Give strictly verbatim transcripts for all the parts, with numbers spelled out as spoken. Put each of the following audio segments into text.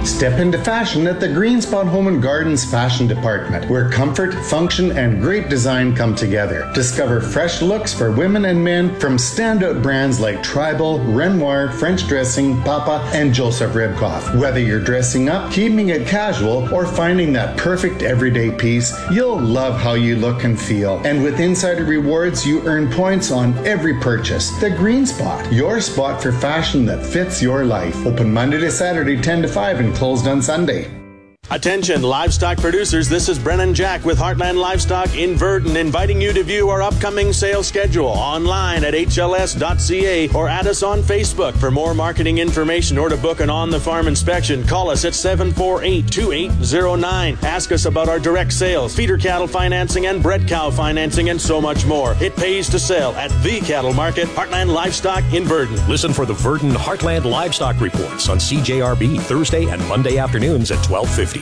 Step into fashion at the Green Spot Home and Gardens Fashion Department, where comfort, function, and great design come together. Discover fresh looks for women and men from standout brands like Tribal, Renoir, French Dressing, Papa, and Joseph Ribkoff. Whether you're dressing up, keeping it casual, or finding that perfect everyday piece, you'll love how you look and feel. And with Insider Rewards, you earn points on every purchase. The Green Spot, your spot for fashion that fits your life. Open Monday to Saturday, ten to five, and closed on Sunday. Attention livestock producers, this is Brennan Jack with Heartland Livestock in Verdon, inviting you to view our upcoming sales schedule online at H L S dot C A or add us on Facebook. For more marketing information or to book an on-the-farm inspection, call us at seven four eight, two eight zero nine. Ask us about our direct sales, feeder cattle financing, and bred cow financing, and so much more. It pays to sell at the Cattle Market, Heartland Livestock in Verdon. Listen for the Verdon Heartland Livestock Reports on C J R B Thursday and Monday afternoons at twelve fifty.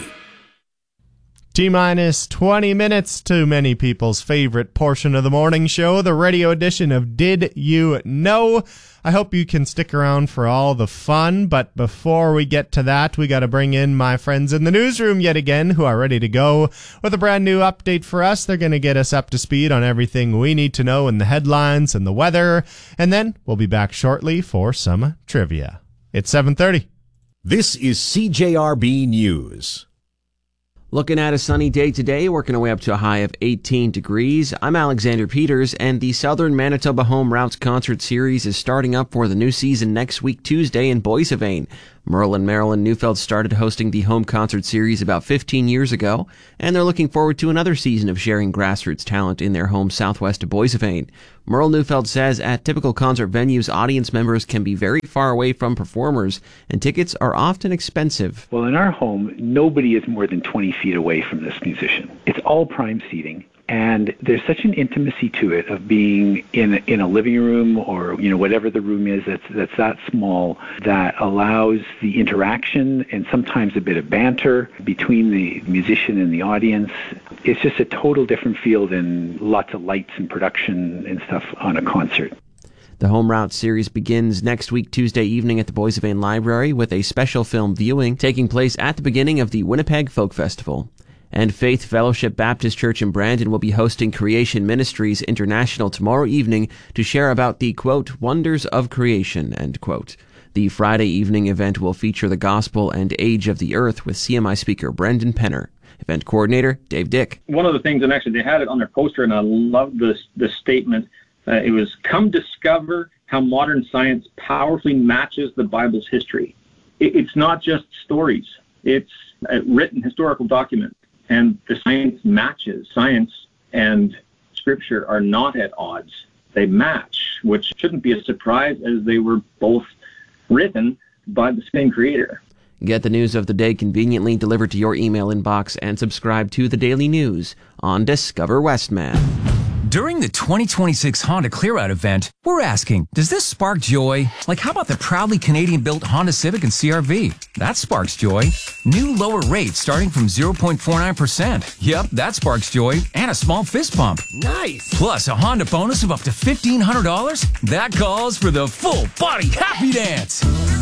T-minus twenty minutes to many people's favorite portion of the morning show, the radio edition of Did You Know? I hope you can stick around for all the fun, but before we get to that, we got to bring in my friends in the newsroom yet again, who are ready to go with a brand new update for us. They're going to get us up to speed on everything we need to know in the headlines and the weather, and then we'll be back shortly for some trivia. It's seven thirty. This is C J R B News. Looking at a sunny day today, working our way up to a high of eighteen degrees. I'm Alexander Peters, and the Southern Manitoba Home Routes Concert Series is starting up for the new season next week, Tuesday, in Boissevain. Merle and Marilyn Neufeld started hosting the home concert series about fifteen years ago, and they're looking forward to another season of sharing grassroots talent in their home southwest of Boissevain. Merle Neufeld says at typical concert venues, audience members can be very far away from performers, and tickets are often expensive. Well, in our home, nobody is more than twenty feet away from this musician. It's all prime seating. And there's such an intimacy to it of being in in a living room or, you know, whatever the room is that's that's that small, that allows the interaction and sometimes a bit of banter between the musician and the audience. It's just a total different feel than lots of lights and production and stuff on a concert. The Home Routes series begins next week, Tuesday evening at the Boissevain Library with a special film viewing taking place at the beginning of the Winnipeg Folk Festival. And Faith Fellowship Baptist Church in Brandon will be hosting Creation Ministries International tomorrow evening to share about the, quote, wonders of creation, end quote. The Friday evening event will feature the Gospel and Age of the Earth with C M I speaker Brendan Penner. Event coordinator Dave Dick. One of the things, and actually they had it on their poster, and I love this, this statement. Uh, it was, come discover how modern science powerfully matches the Bible's history. It, it's not just stories. It's a written historical document. And the science matches. Science and Scripture are not at odds. They match, which shouldn't be a surprise as they were both written by the same creator. Get the news of the day conveniently delivered to your email inbox and subscribe to the Daily News on Discover Westman. During the twenty twenty-six Honda Clear-Out event, we're asking, does this spark joy? Like, how about the proudly Canadian-built Honda Civic and C R V? That sparks joy. New lower rates starting from zero point four nine percent. Yep, that sparks joy. And a small fist pump. Nice! Plus a Honda bonus of up to fifteen hundred dollars. That calls for the full-body happy dance.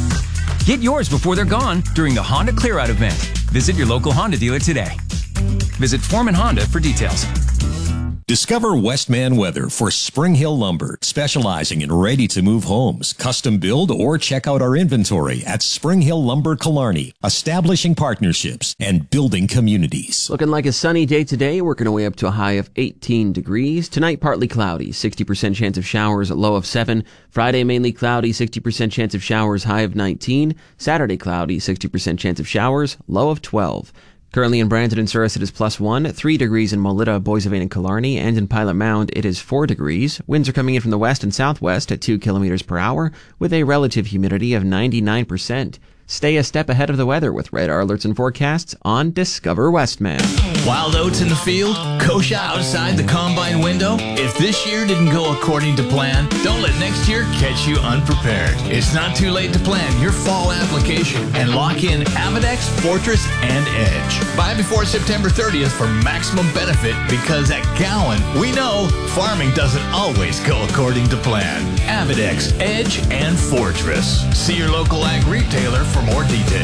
Get yours before they're gone during the Honda Clear-Out event. Visit your local Honda dealer today. Visit Foreman Honda for details. Discover Westman Weather for Spring Hill Lumber, specializing in ready-to-move homes, custom build, or check out our inventory at Spring Hill Lumber Killarney, establishing partnerships and building communities. Looking like a sunny day today, working our way up to a high of eighteen degrees. Tonight, partly cloudy, sixty percent chance of showers, a low of seven. Friday, mainly cloudy, sixty percent chance of showers, high of nineteen. Saturday, cloudy, sixty percent chance of showers, low of twelve. Currently in Brandon and Surrey, it is plus one, three degrees in Molita, Boissevain, and Killarney, and in Pilot Mound, it is four degrees. Winds are coming in from the west and southwest at two kilometers per hour, with a relative humidity of ninety-nine percent. Stay a step ahead of the weather with radar alerts and forecasts on Discover Westman. Wild oats in the field, kochia outside the combine window. If this year didn't go according to plan, don't let next year catch you unprepared. It's not too late to plan your fall application and lock in Avidex, Fortress, and Edge. Buy before September thirtieth for maximum benefit, because at Gowan, we know farming doesn't always go according to plan. Avidex, Edge, and Fortress. See your local ag retailer for more details.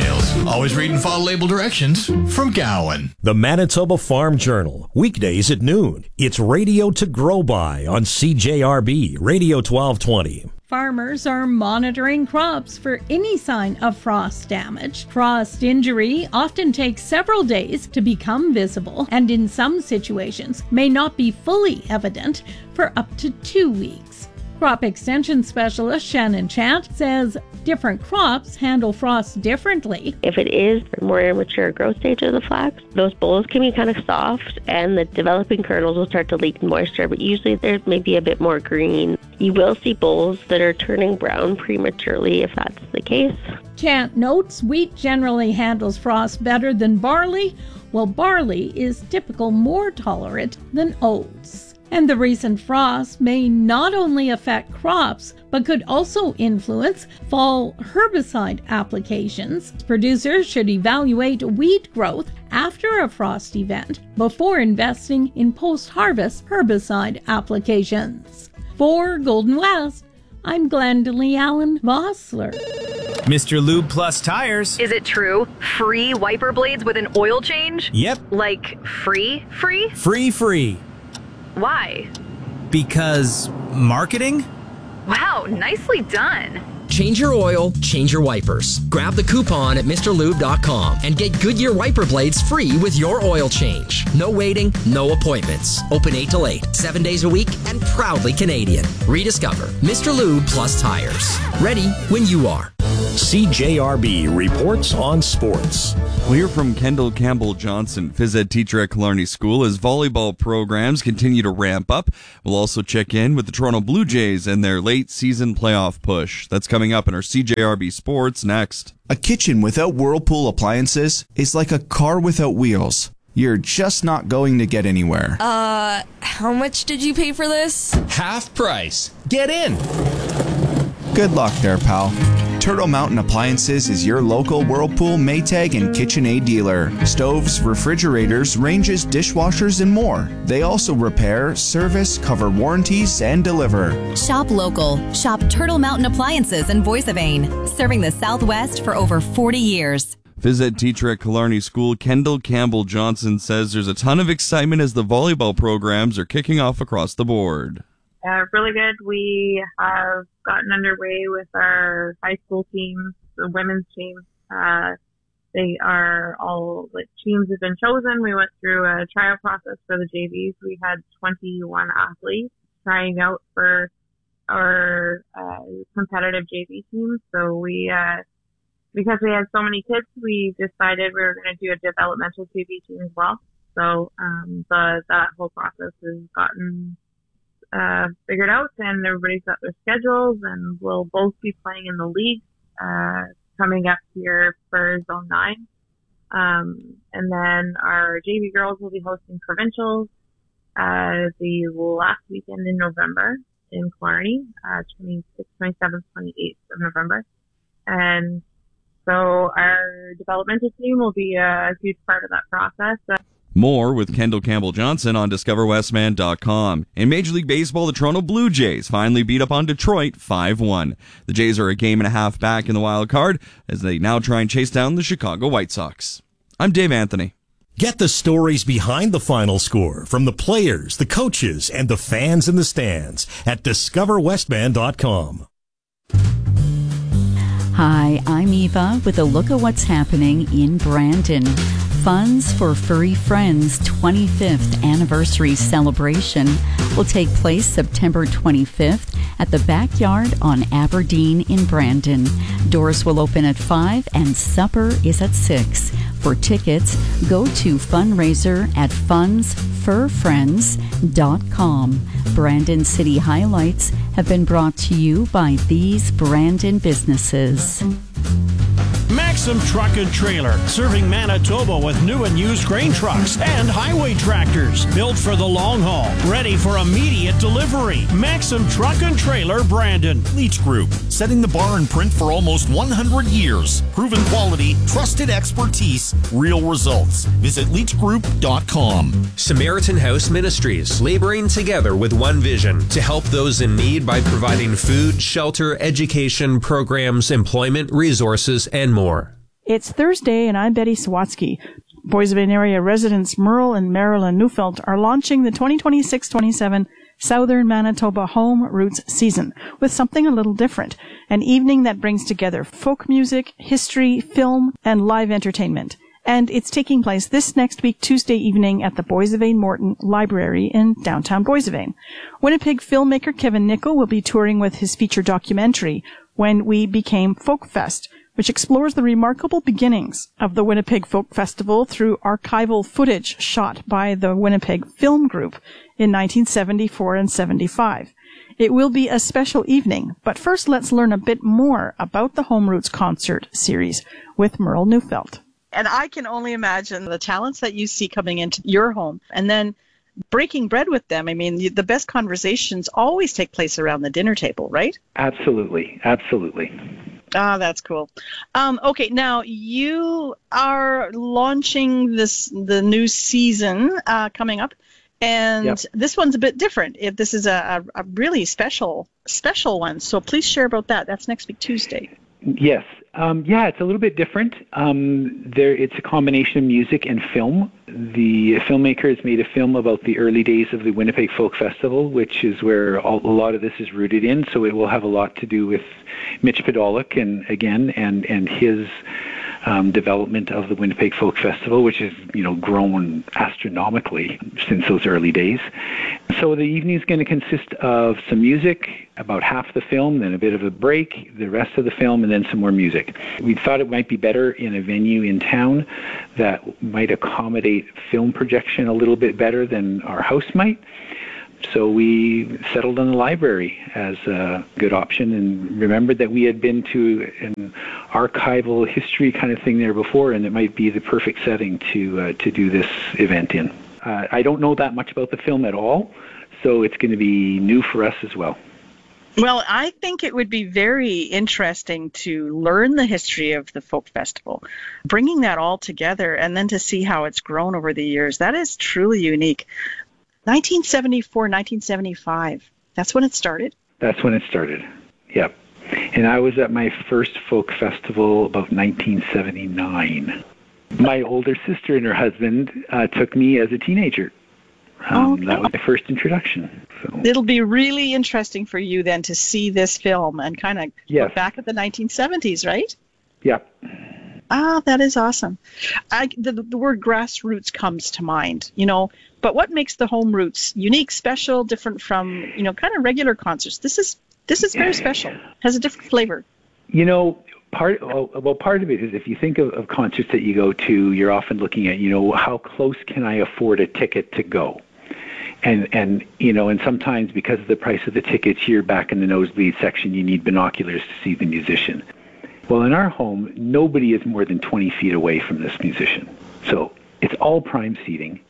Always reading fall label directions from Gowan. The Manitoba Farm Journal, weekdays at noon. It's Radio to Grow By on C J R B, Radio twelve twenty. Farmers are monitoring crops for any sign of frost damage. Frost injury often takes several days to become visible, and in some situations may not be fully evident for up to two weeks. Crop extension specialist Shannon Chant says different crops handle frost differently. If it is the more immature growth stage of the flax, those bolls can be kind of soft and the developing kernels will start to leak moisture, but usually there's maybe a bit more green. You will see bolls that are turning brown prematurely if that's the case. Chant notes wheat generally handles frost better than barley, while barley is typically more tolerant than oats. And the recent frost may not only affect crops, but could also influence fall herbicide applications. Producers should evaluate weed growth after a frost event before investing in post-harvest herbicide applications. For Golden West, I'm Glendalee Allen Vossler. Mister Lube Plus Tires. Is it true? Free wiper blades with an oil change? Yep. Like free, free? Free, free. Why? Because marketing? Wow, nicely done. Change your oil, change your wipers. Grab the coupon at Mr Lube dot com and get Goodyear wiper blades free with your oil change. No waiting, no appointments. Open eight till eight, seven days a week, and proudly Canadian. Rediscover Mister Lube Plus Tires. Ready when you are. C J R B reports on sports. We'll hear from Kendall Campbell-Johnson, phys ed teacher at Killarney School, as volleyball programs continue to ramp up. We'll also check in with the Toronto Blue Jays and their late season playoff push. That's coming up in our C J R B Sports next. A kitchen without Whirlpool appliances is like a car without wheels. You're just not going to get anywhere. Uh, how much did you pay for this? Half price. Get in. Good luck there, pal. Turtle Mountain Appliances is your local Whirlpool, Maytag, and KitchenAid dealer. Stoves, refrigerators, ranges, dishwashers, and more. They also repair, service, cover warranties, and deliver. Shop local. Shop Turtle Mountain Appliances in Voice of Ain, serving the Southwest for over forty years. Phys ed teacher at Killarney School, Kendall Campbell-Johnson, says there's a ton of excitement as the volleyball programs are kicking off across the board. Uh, really good. We have gotten underway with our high school teams, the women's team. Uh, they are all, like, teams have been chosen. We went through a trial process for the J Vs. We had twenty-one athletes trying out for our uh, competitive J V teams. So we, uh, because we had so many kids, we decided we were going to do a developmental J V team as well. So um, the, that whole process has gotten Uh, figured out, and everybody's got their schedules, and we'll both be playing in the league uh, coming up here for Zone nine. Um, and then our J V girls will be hosting provincials uh, the last weekend in November in Killarney, uh, twenty-sixth, twenty-seventh, twenty-eighth of November. And so our developmental team will be a huge part of that process. Uh, More with Kendall Campbell-Johnson on Discover Westman dot com. In Major League Baseball, the Toronto Blue Jays finally beat up on Detroit five one. The Jays are a game and a half back in the wild card as they now try and chase down the Chicago White Sox. I'm Dave Anthony. Get the stories behind the final score from the players, the coaches, and the fans in the stands at Discover Westman dot com. Hi, I'm Eva with a look at what's happening in Brandon. Funds for Furry Friends' twenty-fifth anniversary celebration will take place September twenty-fifth at the Backyard on Aberdeen in Brandon. Doors will open at five and supper is at six. For tickets, go to fundraiser at funds fur friends dot com. Brandon City highlights have been brought to you by these Brandon businesses. Maxim Truck and Trailer, serving Manitoba with new and used grain trucks and highway tractors, built for the long haul, ready for immediate delivery. Maxim Truck and Trailer, Brandon. Leach Group, setting the bar in print for almost one hundred years. Proven quality, trusted expertise, real results. Visit leach group dot com. Samaritan House Ministries, laboring together with one vision to help those in need by providing food, shelter, education, programs, employment, resources, and more. It's Thursday, and I'm Betty Sawatsky. Boys of Vain area residents Merle and Marilyn Neufeld are launching the twenty twenty-six twenty-seven Southern Manitoba Home Roots season with something a little different. An evening that brings together folk music, history, film, and live entertainment. And it's taking place this next week, Tuesday evening, at the Boys of Vain Morton Library in downtown Boys of Vain. Winnipeg filmmaker Kevin Nickel will be touring with his feature documentary, When We Became Folkfest, which explores the remarkable beginnings of the Winnipeg Folk Festival through archival footage shot by the Winnipeg Film Group in nineteen seventy-four and seventy-five. It will be a special evening, but first let's learn a bit more about the Home Roots concert series with Merle Neufeld. And I can only imagine the talents that you see coming into your home and then breaking bread with them. I mean, the best conversations always take place around the dinner table, right? Absolutely. Absolutely. Ah, that's cool. Um, okay, now you are launching this the new season uh, coming up, and yep. This one's a bit different. If this is a, a, a really special special one, so please share about that. That's next week Tuesday. Yes. Um, yeah, it's a little bit different. Um, there, it's a combination of music and film. The filmmaker has made a film about the early days of the Winnipeg Folk Festival, which is where all, a lot of this is rooted in. So it will have a lot to do with Mitch Podolak and again and and his um, development of the Winnipeg Folk Festival, which has you know grown astronomically since those early days. So the evening is going to consist of some music, about half the film, then a bit of a break, the rest of the film, and then some more music. We thought it might be better in a venue in town that might accommodate film projection a little bit better than our house might. So we settled on the library as a good option and remembered that we had been to an archival history kind of thing there before, and it might be the perfect setting to uh, to do this event in. Uh, I don't know that much about the film at all, so it's going to be new for us as well. Well, I think it would be very interesting to learn the history of the folk festival, bringing that all together, and then to see how it's grown over the years. That is truly unique. nineteen seventy-four, nineteen seventy-five, that's when it started? That's when it started, yep. And I was at my first folk festival about nineteen seventy-nine. My older sister and her husband uh, took me as a teenager. Um, okay. That was my first introduction. So. It'll be really interesting for you then to see this film and kind of yes. look back at the nineteen seventies, right? Yep. Ah, that is awesome. I, the, the word grassroots comes to mind, you know, but what makes the Home Roots unique, special, different from, you know, kind of regular concerts? This is this is very special. Has a different flavor. You know, part well, part of it is if you think of, of concerts that you go to, you're often looking at, you know, how close can I afford a ticket to go? And, and you know, and sometimes because of the price of the tickets, you're back in the nosebleed section, you need binoculars to see the musician. Well, in our home, nobody is more than twenty feet away from this musician. So it's all prime seating.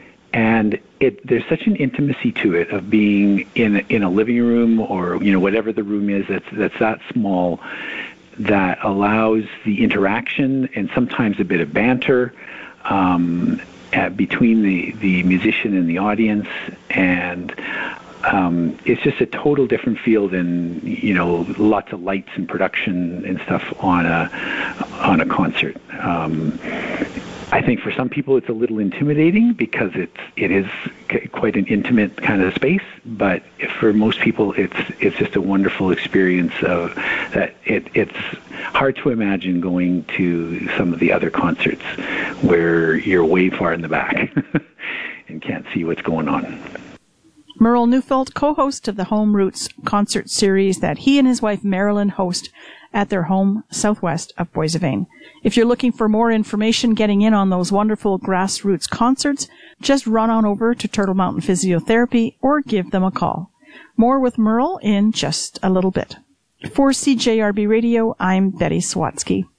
And it there's such an intimacy to it of being in in a living room or, you know, whatever the room is that's that's that small, that allows the interaction and sometimes a bit of banter um, at, between the, the musician and the audience. And um, it's just a total different feel than, you know, lots of lights and production and stuff on a on a concert. Um, I think for some people it's a little intimidating because it's it is quite an intimate kind of space, but for most people it's it's just a wonderful experience of that it it's hard to imagine going to some of the other concerts where you're way far in the back and can't see what's going on. Merle Neufeld, co-host of the Home Roots concert series that he and his wife Marilyn host at their home southwest of Boys of Vain. If you're looking for more information getting in on those wonderful grassroots concerts, just run on over to Turtle Mountain Physiotherapy or give them a call. More with Merle in just a little bit. For C J R B Radio, I'm Betty Sawatsky.